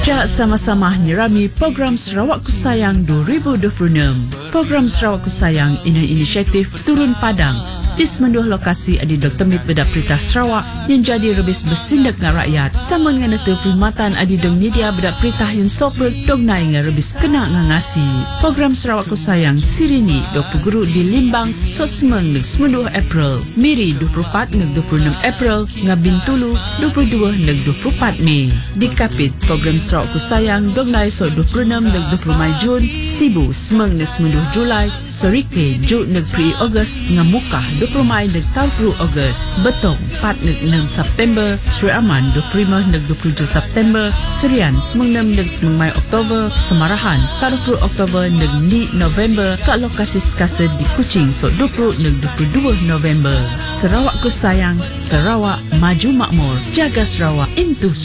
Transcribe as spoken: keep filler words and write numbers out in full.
Ja sama-sama nyerami program Sarawak Ku Sayang dua ribu dua puluh enam. Program Sarawak Ku Sayang ini inisiatif Turun Padang di semenduh lokasi adi Doktor Mit Bedak Perintah Sarawak yang jadi rebis bersindak dengan rakyat sama dengan itu perkhidmatan adi dong media bedak perintah yang soper dong naik dengan rebis kena ngangasi. Program Sarawak Ku Sayang Sirini dua puluh guru di Limbang so semeng neg semenduh April, Miri dua puluh empat neg dua puluh enam April, Ngabin Tulu dua puluh dua neg dua puluh empat Mei. Di Kapit program Sarawak Ku Sayang dong naik so dua puluh enam neg dua puluh Mei Jun, Sibu semeng neg semenduh Julai, Serike Ju neg pri Ogos, Ngamukah dua puluh Mei neg Taupru Ogos, Betong empat neg enam September, Sri Aman dua puluh lima neg dua puluh tujuh September, Serian semeng enam neg semeng Mei Oktober, Semarahan dua puluh Oktober neg ni November, kat lokasi sekasa di Kuching so dua puluh neg dua puluh dua November. Sarawak Ku Sayang, Sarawak maju makmur, jaga Sarawak into